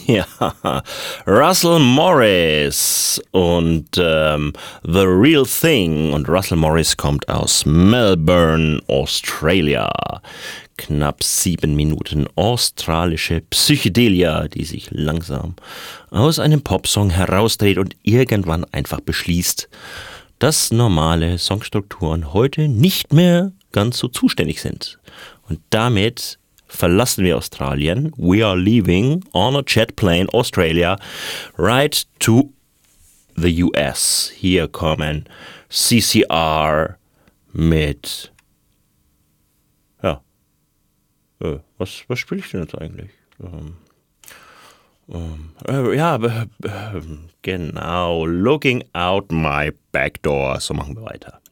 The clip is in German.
Ja, Russell Morris und The Real Thing. Und Russell Morris kommt aus Melbourne, Australia. Knapp 7 Minuten australische Psychedelia, die sich langsam aus einem Popsong herausdreht und irgendwann einfach beschließt, dass normale Songstrukturen heute nicht mehr ganz so zuständig sind. Und damit verlassen wir Australien. We are leaving on a jet plane, Australia, right to the US. Hier kommen CCR mit... Ja, was spiele ich denn jetzt eigentlich? Genau, Looking Out My Back Door. So machen wir weiter.